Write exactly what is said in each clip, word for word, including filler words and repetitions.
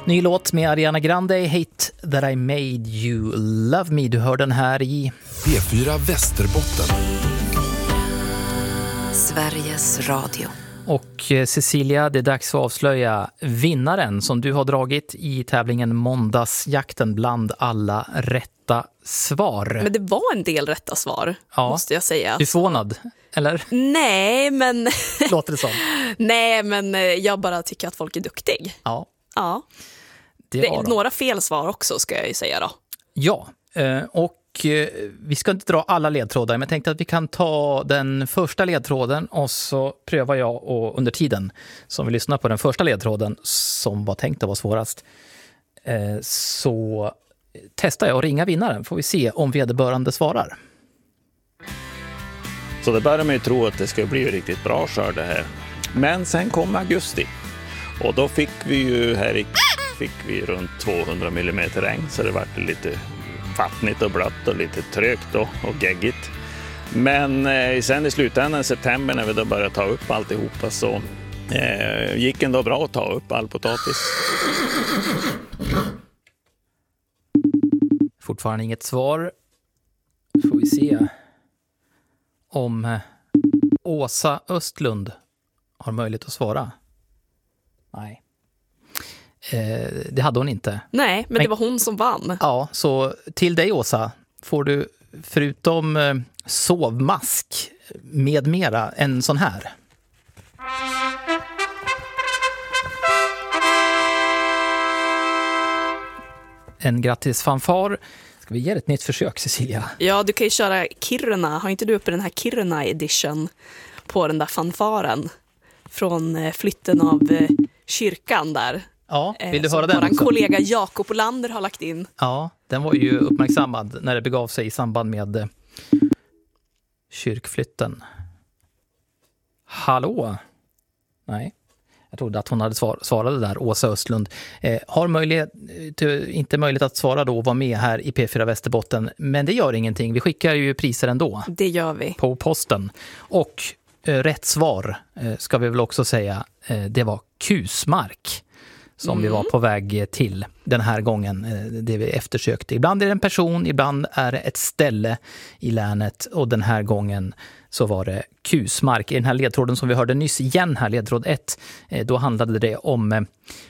Ny låt med Ariana Grande, Hate That I Made You Love Me. Du hör den här i P fyra Västerbotten. Sveriges Radio. Och Cecilia, det är dags att avslöja vinnaren som du har dragit i tävlingen Måndagsjakten bland alla rätta svar. Men det var en del rätta svar, ja. Måste jag säga. Du är förvånad, eller? Nej, men... Låter det som? Nej, men jag bara tycker att folk är duktig. Ja. Ja. Det det var är några fel svar också, ska jag ju säga då. Ja, och vi ska inte dra alla ledtrådar, men jag tänkte att vi kan ta den första ledtråden och så prövar jag och under tiden som vi lyssnar på den första ledtråden som var tänkt att vara svårast så testar jag att ringa vinnaren, får vi se om vederbörande svarar. Så det börjar man ju tro att det ska bli riktigt bra skörd det här. Men sen kom augusti och då fick vi ju här i fick vi runt tvåhundra millimeter regn, så det var lite vattnigt och blött och lite trögt och, och geggigt. Men eh, sen i slutändan i september när vi då började ta upp alltihopa så eh, gick det ändå bra att ta upp all potatis. Fortfarande inget svar. Får vi se om eh, Åsa Östlund har möjlighet att svara. Nej. Eh, det hade hon inte. Nej, men, men det var hon som vann. Ja, så till dig Åsa får du förutom eh, sovmask med mera en sån här. En grattis fanfar. Ska vi ge ett nytt försök, Cecilia? Ja, du kan ju köra Kiruna. Har inte du uppe den här Kiruna edition på den där fanfaren från flytten av kyrkan där? Ja, vill du som höra den våran också? Kollega Jakob Olander har lagt in. Ja, den var ju uppmärksammad när det begav sig i samband med eh, kyrkflytten. Hallå? Nej, jag trodde att hon hade svar- svarade där, Åsa Östlund. Eh, har möjlighet, inte möjlighet att svara då och vara med här i P fyra Västerbotten, men det gör ingenting. Vi skickar ju priser ändå. Det gör vi. På posten. Och eh, rätt svar eh, ska vi väl också säga, eh, det var Kusmark. Som mm. vi var på väg till den här gången, det vi eftersökte. Ibland är det en person, ibland är det ett ställe i länet. Och den här gången så var det Kusmark. I den här ledtråden som vi hörde nyss igen här, ledtråd ett, då handlade det om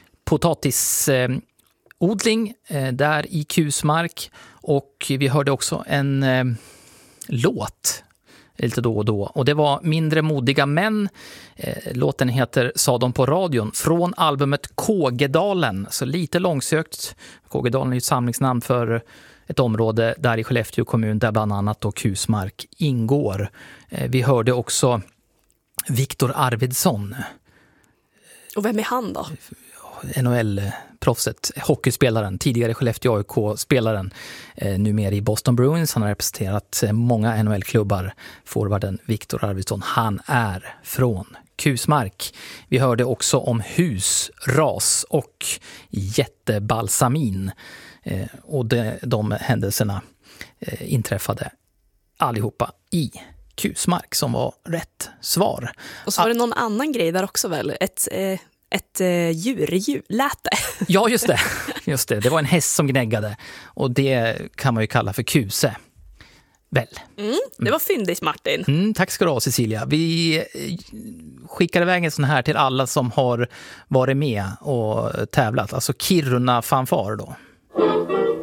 potatisodling där i Kusmark. Och vi hörde också en låt lite då och då. Och det var Mindre modiga män. Eh, låten heter Sa de på radion från albumet Kågedalen. Så lite långsökt. Kågedalen är ju ett samlingsnamn för ett område där i Skellefteå kommun där bland annat då Kusmark ingår. Eh, vi hörde också Viktor Arvidsson. Och vem är han då? N H L-proffset, hockeyspelaren, tidigare Skellefteå A I K-spelaren, eh, numera i Boston Bruins. Han har representerat eh, många N H L-klubbar. Forwarden Viktor Arvidsson, han är från Kusmark. Vi hörde också om husras och jättebalsamin. Eh, och de, de händelserna eh, inträffade allihopa i Kusmark som var rätt svar. Och så var det någon annan grej där också väl? Ett... Eh... Ett eh, djurläte. Ja, just det. just det. Det var en häst som gnäggade. Och det kan man ju kalla för kuse. Väl. Mm, det var fyndigt, Martin. Mm, tack ska du ha, Cecilia. Vi skickar iväg en sån här till alla som har varit med och tävlat. Alltså Kiruna fanfar då.